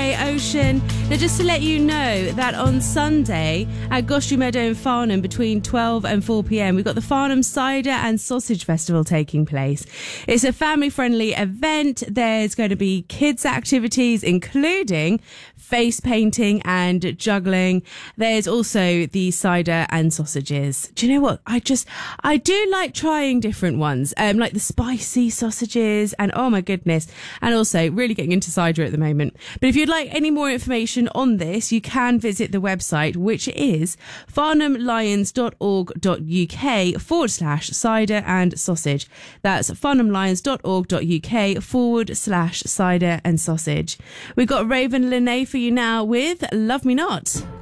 Grey Ocean. Now, just to let you know that on Sunday at Goshtu Meadow in Farnham between 12 and 4 p.m, we've got the Farnham Cider and Sausage Festival taking place. It's a family-friendly event. There's going to be kids' activities, including face painting and juggling. There's also the cider and sausages. Do you know what? I do like trying different ones, like the spicy sausages, and oh my goodness. And also really getting into cider at the moment. But if you'd like any more information on this, you can visit the website, which is farnhamlions.org.uk/cider and sausage. That's farnhamlions.org.uk/cider and sausage. We've got Raven Lene for you now with Love Me Not.